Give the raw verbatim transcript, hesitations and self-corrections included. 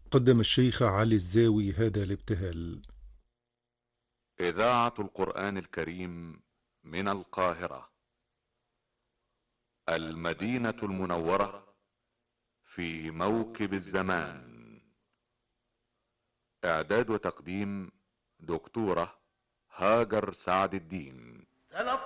قدم الشيخ علي الزاوي هذا الابتهال. إذاعة القرآن الكريم من القاهرة، المدينة المنورة، في موكب الزمان. إعداد وتقديم دكتورة هاجر سعد الدين.